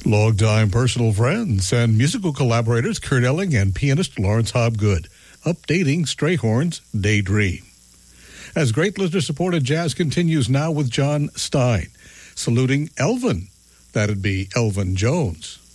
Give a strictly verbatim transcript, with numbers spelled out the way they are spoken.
Longtime personal friends and musical collaborators Kurt Elling and pianist Lawrence Hobgood, updating Strayhorn's Daydream. As great listener-supported jazz continues now with John Stein, saluting Elvin. That'd be Elvin Jones.